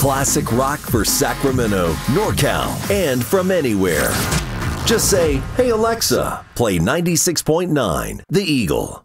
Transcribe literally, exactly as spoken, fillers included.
Classic rock for Sacramento, NorCal, and from anywhere. Just say, "Hey Alexa, play ninety-six point nine The Eagle."